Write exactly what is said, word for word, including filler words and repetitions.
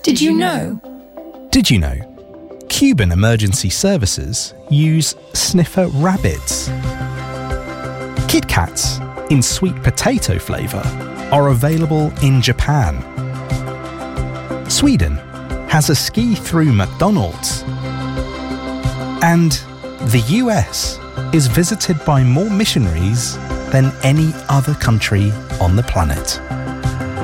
Did you know? Did you know? Cuban emergency services use sniffer rabbits. Kit Kats in sweet potato flavour are available in Japan. Sweden has a ski-through McDonald's. And the U S is visited by more missionaries than any other country on the planet.